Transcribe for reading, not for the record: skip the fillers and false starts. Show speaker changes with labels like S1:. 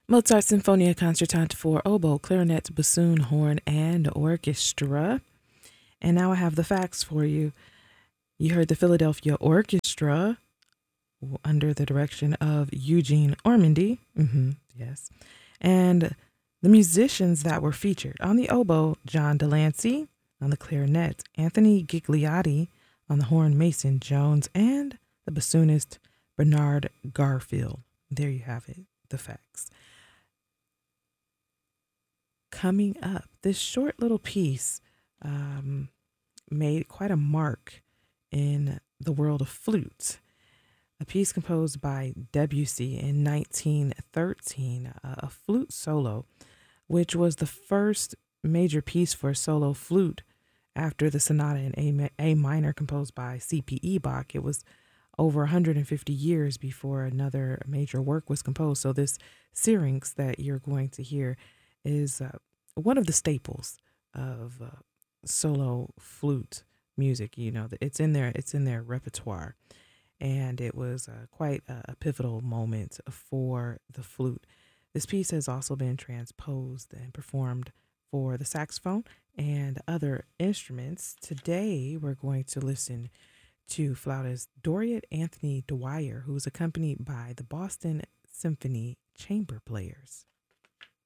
S1: Mozart Sinfonia Concertante for oboe, clarinet, bassoon, horn, and orchestra. And now I have the facts for you. You heard the Philadelphia Orchestra under the direction of Eugene Ormandy. Yes. And the musicians that were featured on the oboe, John Delancey; on the clarinet, Anthony Gigliotti; on the horn, Mason Jones; and the bassoonist, Bernard Garfield. There you have it, the facts. Coming up, this short little piece made quite a mark in the world of flute. A piece composed by Debussy in 1913, a flute solo, which was the first major piece for solo flute after the sonata in A minor composed by C.P.E. Bach. It was over 150 years before another major work was composed. So this Syrinx that you're going to hear is one of the staples of solo flute music. You know, it's in their repertoire, and it was quite a pivotal moment for the flute. This piece has also been transposed and performed for the saxophone and other instruments. Today, we're going to listen to flautist Doriot Anthony Dwyer, who is accompanied by the Boston Symphony Chamber Players.